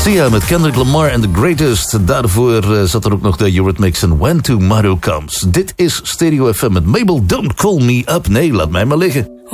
Sia met Kendrick Lamar en The Greatest. Daarvoor zat er ook nog de Eurythmics en When Tomorrow Comes. Dit is Stereo FM met Mabel, Don't Call Me Up. Nee, laat mij maar liggen.